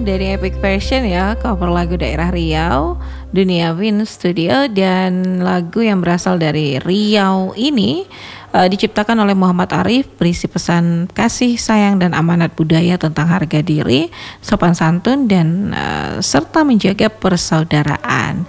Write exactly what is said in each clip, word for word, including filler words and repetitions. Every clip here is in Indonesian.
malam dari Epic Version ya, cover lagu daerah Riau, Dunia Win Studio, dan lagu yang berasal dari Riau ini uh, diciptakan oleh Muhammad Arif, berisi pesan kasih sayang dan amanat budaya tentang harga diri, sopan santun, dan uh, serta menjaga persaudaraan.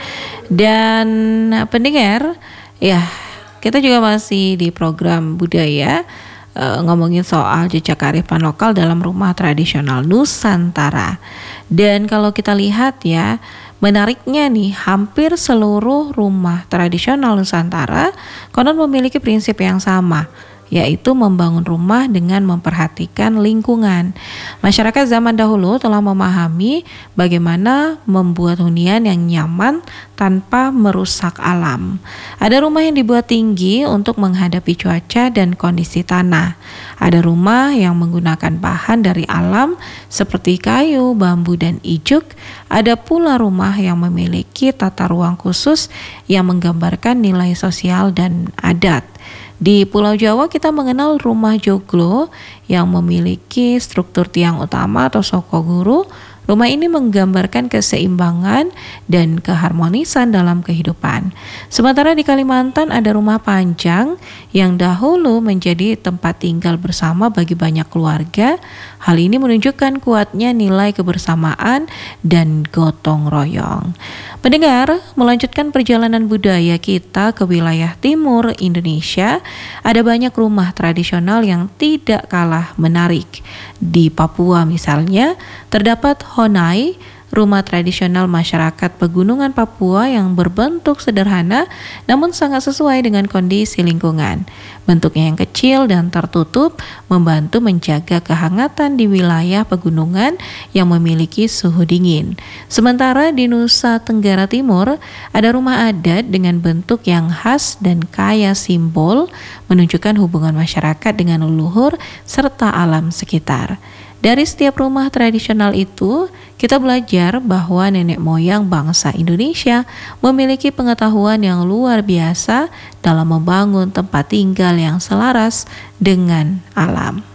Dan uh, pendengar, ya kita juga masih di program budaya. Uh, ngomongin soal jejak kearifan lokal dalam rumah tradisional Nusantara. Dan kalau kita lihat ya, menariknya nih, hampir seluruh rumah tradisional Nusantara konon memiliki prinsip yang sama, yaitu membangun rumah dengan memperhatikan lingkungan. Masyarakat zaman dahulu telah memahami bagaimana membuat hunian yang nyaman tanpa merusak alam. Ada rumah yang dibuat tinggi untuk menghadapi cuaca dan kondisi tanah. Ada rumah yang menggunakan bahan dari alam seperti kayu, bambu, dan ijuk. Ada pula rumah yang memiliki tata ruang khusus yang menggambarkan nilai sosial dan adat. Di Pulau Jawa kita mengenal rumah joglo yang memiliki struktur tiang utama atau sokoguru. Rumah ini menggambarkan keseimbangan dan keharmonisan dalam kehidupan. Sementara di Kalimantan ada rumah panjang yang dahulu menjadi tempat tinggal bersama bagi banyak keluarga. Hal ini menunjukkan kuatnya nilai kebersamaan dan gotong royong. Pendengar, melanjutkan perjalanan budaya kita ke wilayah timur Indonesia, ada banyak rumah tradisional yang tidak kalah menarik. Di Papua misalnya, terdapat Honai, rumah tradisional masyarakat pegunungan Papua yang berbentuk sederhana namun sangat sesuai dengan kondisi lingkungan. Bentuknya yang kecil dan tertutup membantu menjaga kehangatan di wilayah pegunungan yang memiliki suhu dingin. Sementara di Nusa Tenggara Timur ada rumah adat dengan bentuk yang khas dan kaya simbol, menunjukkan hubungan masyarakat dengan leluhur serta alam sekitar. Dari setiap rumah tradisional itu, kita belajar bahwa nenek moyang bangsa Indonesia memiliki pengetahuan yang luar biasa dalam membangun tempat tinggal yang selaras dengan alam.